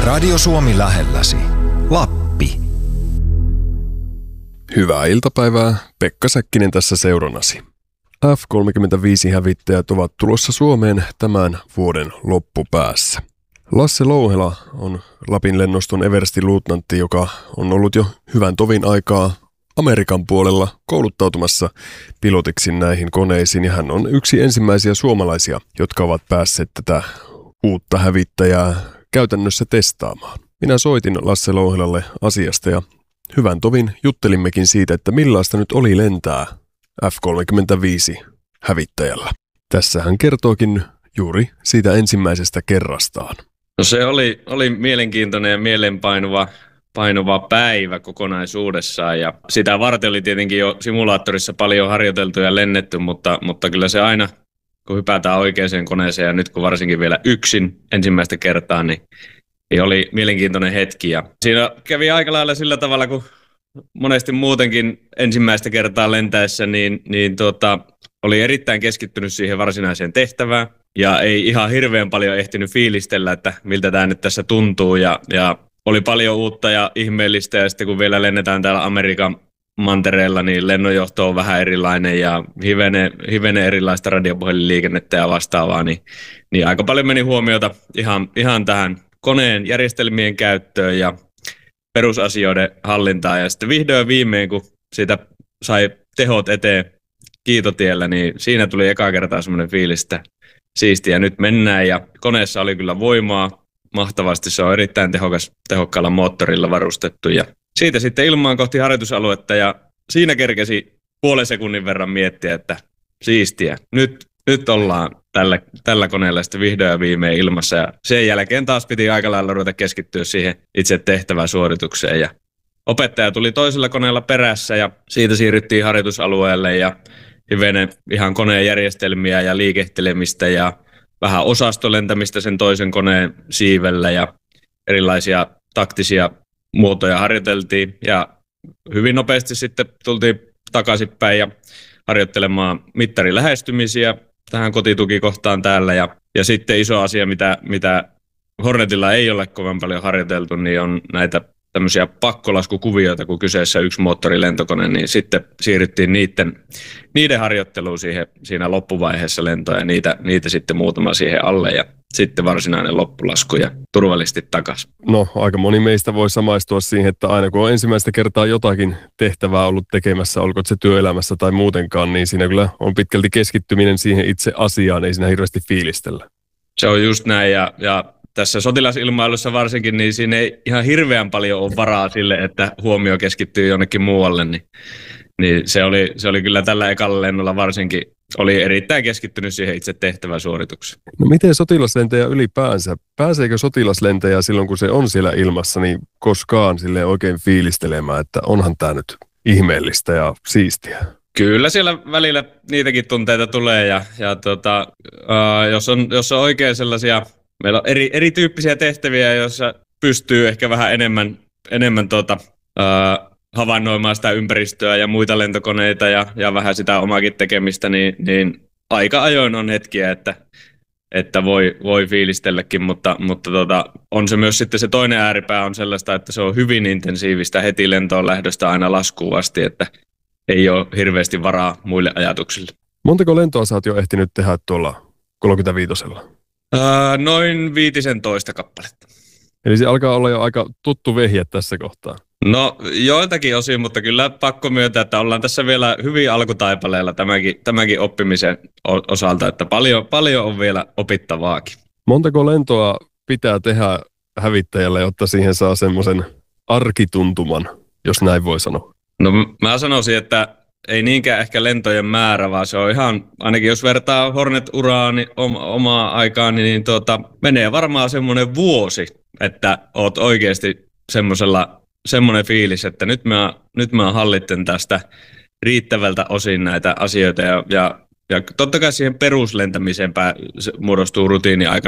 Radio Suomi lähelläsi. Lappi. Hyvää iltapäivää, Pekka Säkkinen tässä seurannasi. F-35-hävittäjät ovat tulossa Suomeen tämän vuoden loppupäässä. Lasse Louhela on Lapin lennoston everstin luutnantti, joka on ollut jo hyvän tovin aikaa Amerikan puolella kouluttautumassa pilotiksi näihin koneisiin, ja hän on yksi ensimmäisiä suomalaisia, jotka ovat päässeet tätä uutta hävittäjää käytännössä testaamaan. Minä soitin Lasse Louhelalle asiasta ja hyvän tovin juttelimmekin siitä, että millaista nyt oli lentää F-35-hävittäjällä. Tässä hän kertookin juuri siitä ensimmäisestä kerrastaan. No se oli mielenkiintoinen ja mielenpainuva päivä kokonaisuudessaan, ja sitä varten oli tietenkin jo simulaattorissa paljon harjoiteltu ja lennetty, mutta kyllä se aina, kun hypätään oikeaan koneeseen ja nyt kun varsinkin vielä yksin ensimmäistä kertaa, niin oli mielenkiintoinen hetki. Ja siinä kävi aika lailla sillä tavalla, kun monesti muutenkin ensimmäistä kertaa lentäessä, niin oli erittäin keskittynyt siihen varsinaiseen tehtävään ja ei ihan hirveän paljon ehtinyt fiilistellä, että miltä tämä nyt tässä tuntuu, ja oli paljon uutta ja ihmeellistä, ja sitten kun vielä lennetään täällä Amerikan mantereella, niin lennonjohto on vähän erilainen ja hivenen erilaista radiopuhelinliikennettä ja vastaavaa, niin aika paljon meni huomiota ihan tähän koneen järjestelmien käyttöön ja perusasioiden hallintaan, ja sitten vihdoin viimein, kun siitä sai tehot eteen kiitotiellä, niin siinä tuli eka kertaa semmoinen fiilis, että siistiä, nyt mennään, ja koneessa oli kyllä voimaa mahtavasti, se on erittäin tehokkaalla moottorilla varustettu, ja siitä sitten ilmaan kohti harjoitusaluetta, ja siinä kerkesi puolen sekunnin verran miettiä, että siistiä, nyt ollaan tällä koneella sitten vihdoin ja viimein ilmassa, ja sen jälkeen taas piti aika lailla ruveta keskittyä siihen itse tehtävään suoritukseen, ja opettaja tuli toisella koneella perässä, ja siitä siirryttiin harjoitusalueelle, ja hivenen ihan koneen järjestelmiä ja liikehtelemistä, ja vähän osastolentämistä sen toisen koneen siivellä, ja erilaisia taktisia muotoja harjoiteltiin, ja hyvin nopeasti sitten tultiin takaisinpäin ja harjoittelemaan mittarilähestymisiä tähän kotitukikohtaan täällä, ja sitten iso asia, mitä Hornetilla ei ole kovin paljon harjoiteltu, niin on näitä tämmöisiä pakkolaskukuvioita, kun kyseessä yksi moottorilentokone, niin sitten siirryttiin niiden harjoitteluun siinä loppuvaiheessa lentoa, ja niitä sitten muutama siihen alle, ja sitten varsinainen loppulasku ja turvallisesti takaisin. No, aika moni meistä voi samaistua siihen, että aina kun on ensimmäistä kertaa jotakin tehtävää ollut tekemässä, olkoon se työelämässä tai muutenkaan, niin siinä kyllä on pitkälti keskittyminen siihen itse asiaan, ei siinä hirveästi fiilistellä. Se on just näin, ja tässä sotilasilmailussa varsinkin, niin siinä ei ihan hirveän paljon ole varaa sille, että huomio keskittyy jonnekin muualle, niin se oli kyllä tällä ekalla lennolla varsinkin, oli erittäin keskittynyt siihen itse tehtävän suoritukseen. No miten sotilaslentäjä ylipäänsä? Pääseekö sotilaslentäjä silloin, kun se on siellä ilmassa, niin koskaan silleen oikein fiilistelemään, että onhan tämä nyt ihmeellistä ja siistiä? Kyllä siellä välillä niitäkin tunteita tulee, ja jos on oikein sellaisia, meillä on erityyppisiä tehtäviä, joissa pystyy ehkä vähän enemmän havainnoimaan sitä ympäristöä ja muita lentokoneita ja vähän sitä omaakin tekemistä, niin aika ajoin on hetkiä, että voi fiilistelläkin, mutta on se myös sitten se toinen ääripää on sellaista, että se on hyvin intensiivistä heti lentoon lähdöstä aina laskuun asti, että ei ole hirveästi varaa muille ajatuksille. Montako lentoa sä oot jo ehtinyt tehdä tuolla 35? Noin 15 kappaletta. Eli se alkaa olla jo aika tuttu vehje tässä kohtaa. No joiltakin osin, mutta kyllä pakko myöntää, että ollaan tässä vielä hyvin alkutaipaleella tämänkin oppimisen osalta, että paljon on vielä opittavaakin. Montako lentoa pitää tehdä hävittäjällä, jotta siihen saa semmoisen arkituntuman, jos näin voi sanoa? No mä sanoisin, että ei niinkään ehkä lentojen määrä, vaan se on ihan, ainakin jos vertaa Hornet-uraa niin omaa aikaan, niin menee varmaan semmoinen vuosi, että oot oikeasti semmoinen fiilis, että nyt mä hallitten tästä riittävältä osin näitä asioita, ja totta kai siihen peruslentämiseen muodostuu rutiini aika